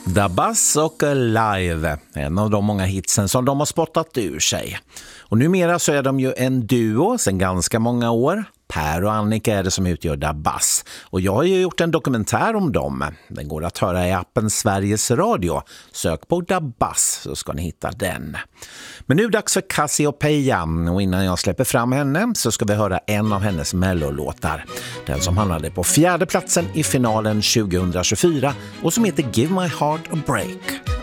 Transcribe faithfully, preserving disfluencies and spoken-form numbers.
Da Bass och Live, en av de många hitsen som de har spottat ur sig. Och numera så är de ju en duo sedan ganska många år. Per och Annika är det som utgör Da Bass. Och jag har ju gjort en dokumentär om dem. Den går att höra i appen Sveriges Radio. Sök på Da Bass så ska ni hitta den. Men nu är det dags för Cassiopeia. Och innan jag släpper fram henne så ska vi höra en av hennes mellolåtar. Den som hamnade på fjärde platsen i finalen tjugohundratjugofyra och som heter Give My Heart a Break.